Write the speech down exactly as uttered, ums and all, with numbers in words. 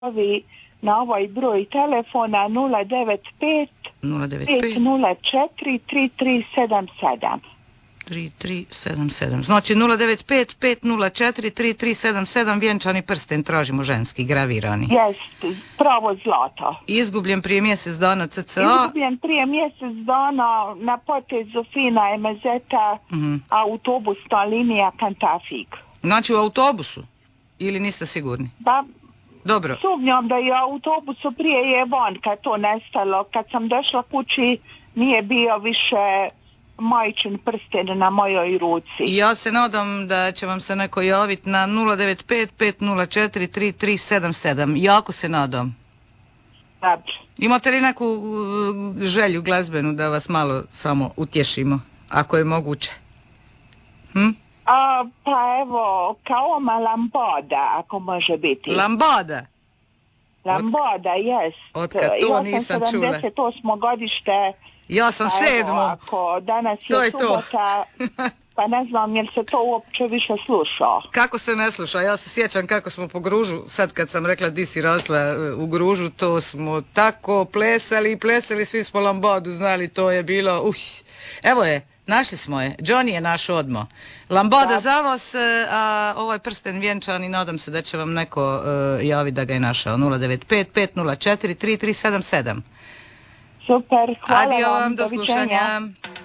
ovi na ovaj broj telefona nula devet pet pet nula četiri tri tri sedam sedam. tri tri sedam sedam. Znači nula devet pet pet nula četiri tri tri sedam sedam, vjenčani prsten tražimo ženski, gravirani. Jest, pravo zlato. Izgubljen prije mjesec dana cca. Izgubljen prije mjesec dana na potezu Fina Emezeta, mm-hmm. autobusna linija Kantafik. Znači u autobusu? Ili niste sigurni? Da. Dobro. Sumnjam da je autobusu prije je van kad to nestalo. Kad sam došla kući nije bio više majčin prsten na mojoj ruci. Ja se nadam da će vam se neko javiti na nula devet pet pet nula četiri tri tri sedam sedam. Jako se nadam. Dobro. Imate li neku uh, želju glazbenu da vas malo samo utješimo, ako je moguće? Hm? A, pa evo, kao ma Lambada, ako može biti. Lambada? Lambada, jes. Otkad to nisam čula. Ja sam sedamdeset osmo godište. Ja sam sedmo. Ako danas je to je subota, pa ne znam jel se to uopće više sluša. Kako se ne sluša? Ja se sjećam kako smo po Gružu, sad kad sam rekla di si rasla u Gružu, to smo tako plesali i plesali, svi smo Lambadu znali, to je bilo, uh. Evo je, našli smo je, Johnny je naš odmo. Lambada za vas, a ovaj prsten vjenčani, nadam se da će vam neko uh, javiti da ga je našao. nula devet pet pet nula četiri tri tri sedam sedam. Super, hvala Adio vam, vam, do slušanja.